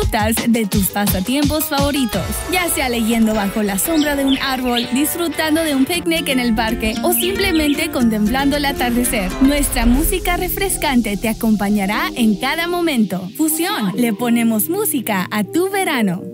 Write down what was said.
minutas de tus pasatiempos favoritos, ya sea leyendo bajo la sombra de un árbol, disfrutando de un picnic en el parque o simplemente contemplando el atardecer. Nuestra música refrescante te acompañará en cada momento. Fusión, le ponemos música a tu verano.